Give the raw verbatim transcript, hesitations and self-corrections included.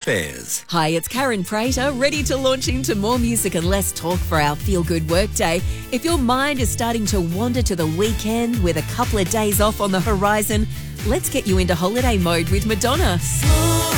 affairs. Hi, it's Karen Prater, ready to launch into more music and less talk for our feel-good workday. If your mind is starting to wander to the weekend with a couple of days off on the horizon, let's get you into holiday mode with Madonna.